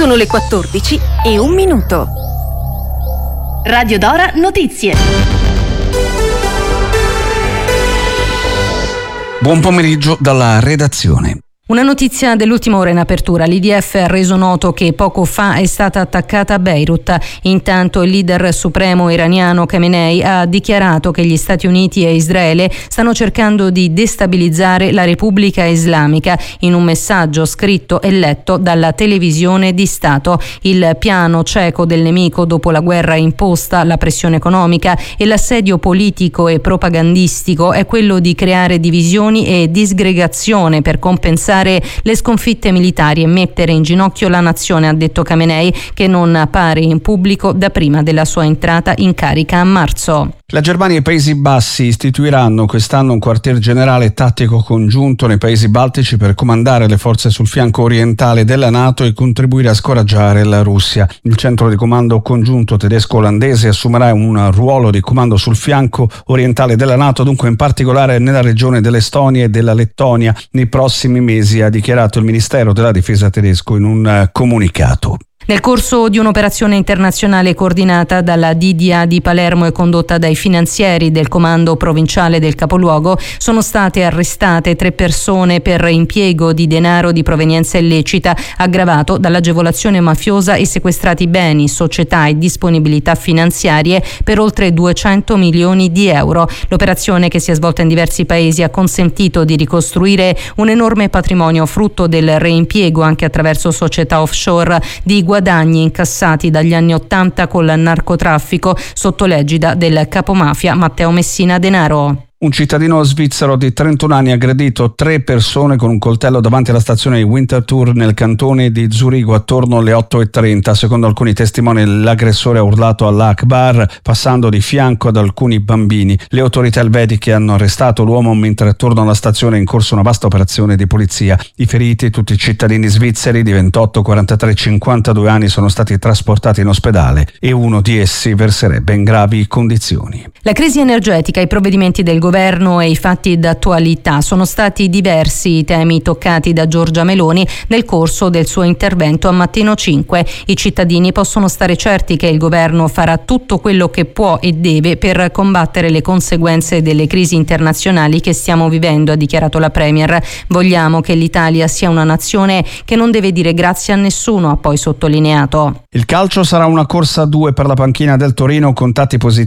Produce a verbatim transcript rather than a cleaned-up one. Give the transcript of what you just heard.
Sono le quattordici e un minuto. Radio Dora Notizie. Buon pomeriggio dalla redazione. Una notizia dell'ultima ora in apertura. L'I D F ha reso noto che poco fa è stata attaccata Beirut. Intanto il leader supremo iraniano Khamenei ha dichiarato che gli Stati Uniti e Israele stanno cercando di destabilizzare la Repubblica Islamica in un messaggio scritto e letto dalla televisione di Stato. Il piano cieco del nemico dopo la guerra imposta, la pressione economica e l'assedio politico e propagandistico è quello di creare divisioni e disgregazione per compensare le sconfitte militari e mettere in ginocchio la nazione, ha detto Khamenei, che non appare in pubblico da prima della sua entrata in carica a marzo. La Germania e i Paesi Bassi istituiranno quest'anno un quartier generale tattico congiunto nei Paesi Baltici per comandare le forze sul fianco orientale della NATO e contribuire a scoraggiare la Russia. Il centro di comando congiunto tedesco-olandese assumerà un ruolo di comando sul fianco orientale della NATO, dunque in particolare nella regione dell'Estonia e della Lettonia, nei prossimi mesi, ha dichiarato il Ministero della Difesa tedesco in un comunicato. Nel corso di un'operazione internazionale coordinata dalla D D A di Palermo e condotta dai finanzieri del comando provinciale del capoluogo, sono state arrestate tre persone per impiego di denaro di provenienza illecita aggravato dall'agevolazione mafiosa e sequestrati beni, società e disponibilità finanziarie per oltre duecento milioni di euro. L'operazione, che si è svolta in diversi paesi, ha consentito di ricostruire un enorme patrimonio frutto del reimpiego anche attraverso società offshore di guadagni incassati dagli anni Ottanta col narcotraffico sotto l'egida del capomafia Matteo Messina Denaro. Un cittadino svizzero di trentuno anni ha aggredito tre persone con un coltello davanti alla stazione di Winterthur nel cantone di Zurigo attorno alle otto e trenta. Secondo alcuni testimoni l'aggressore ha urlato Allah Akbar passando di fianco ad alcuni bambini. Le autorità elvetiche hanno arrestato l'uomo mentre attorno alla stazione è in corso una vasta operazione di polizia. I feriti, tutti cittadini svizzeri di ventotto, quarantatré e cinquantadue anni, sono stati trasportati in ospedale e uno di essi verserebbe in gravi condizioni. La crisi energetica, i provvedimenti del governo e i fatti d'attualità sono stati diversi i temi toccati da Giorgia Meloni nel corso del suo intervento a Mattino cinque. I cittadini possono stare certi che il governo farà tutto quello che può e deve per combattere le conseguenze delle crisi internazionali che stiamo vivendo, ha dichiarato la Premier. Vogliamo che l'Italia sia una nazione che non deve dire grazie a nessuno, ha poi sottolineato. Il calcio sarà una corsa a due per la panchina del Torino, contatti positivi